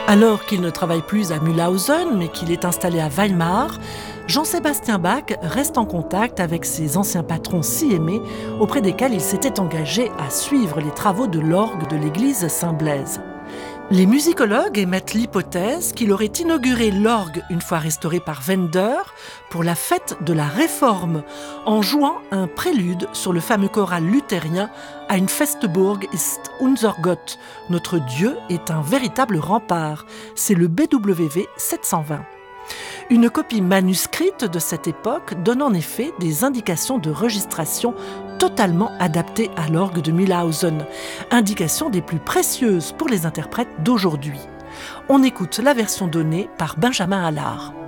Alors qu'il ne travaille plus à Mühlhausen, mais qu'il est installé à Weimar, Jean-Sébastien Bach reste en contact avec ses anciens patrons si aimés, auprès desquels il s'était engagé à suivre les travaux de l'orgue de l'église Saint-Blaise. Les musicologues émettent l'hypothèse qu'il aurait inauguré l'orgue une fois restauré par Wender pour la fête de la Réforme, en jouant un prélude sur le fameux choral luthérien Ein Festburg ist unser Gott. Notre Dieu est un véritable rempart. C'est le BWV 720. Une copie manuscrite de cette époque donne en effet des indications de registration totalement adaptées à l'orgue de Mühlhausen, indications des plus précieuses pour les interprètes d'aujourd'hui. On écoute la version donnée par Benjamin Allard.